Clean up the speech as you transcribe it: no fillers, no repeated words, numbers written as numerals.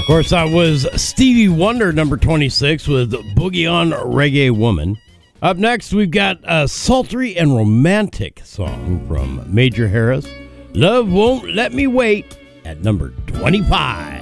Of course, that was Stevie Wonder, number 26, with Boogie on Reggae Woman. Up next, we've got a sultry and romantic song from Major Harris, Love Won't Let Me Wait, at number 25.